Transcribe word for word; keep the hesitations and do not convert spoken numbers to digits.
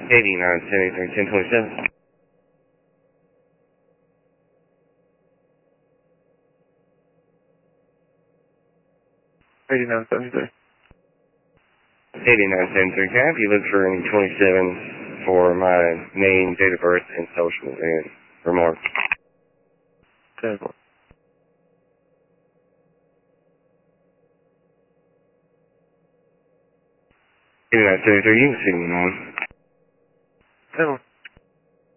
eighty-nine seventy-three ten twenty-seven. eighty-nine seventy-three. eighty-nine seventy-three. Can I have you look for any twenty-sevens for my name, date of birth, and social and remark? ten four. eighty-nine seventy-three, you can see me on. ten one.